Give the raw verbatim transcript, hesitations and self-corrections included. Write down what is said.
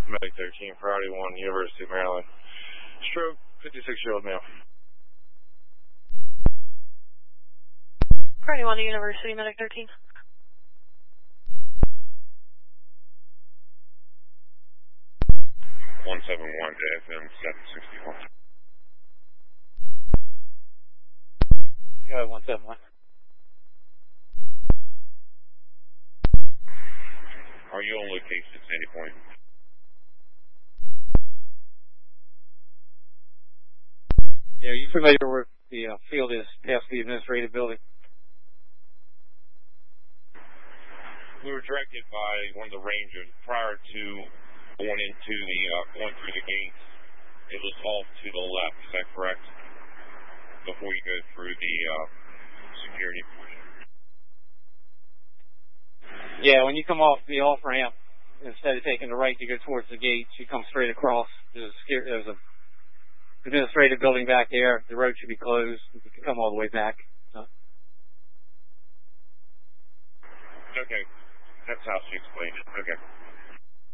Medic thirteen, Priority one, University of Maryland. Stroke, fifty-six-year-old male. Priority one to University, Medic thirteen. one seven one to F M seven sixty-one. Go ahead, one seven one. Are you on location at Sandy Point? Yeah, are you familiar with the uh, field is past the administrative building? We were directed by one of the rangers prior to going into the, uh, going through the gates. It was off to the left, is that correct? Before you go through the uh, security portion. Yeah, when you come off the off-ramp, instead of taking the right to go towards the gates, you come straight across. There's a, there's a administrative building back there. The road should be closed. You can come all the way back. So. Okay. That's how she explained it. Okay.